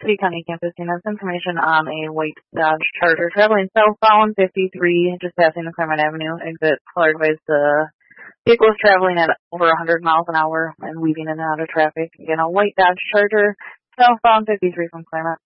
City County campus units information on a white Dodge Charger traveling southbound 53, just passing the Claremont Avenue exit. Caller advised the vehicle is traveling at over 100 miles an hour and weaving in and out of traffic. Again, a white Dodge Charger southbound 53 from Claremont.